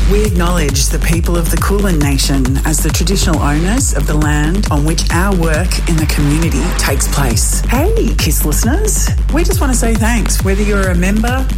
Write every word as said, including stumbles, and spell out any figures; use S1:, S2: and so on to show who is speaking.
S1: We acknowledge the people of the Kulin Nation as the traditional owners of the land on which our work in the community takes place. Hey, KISS listeners, we just want to say thanks, whether you're a member,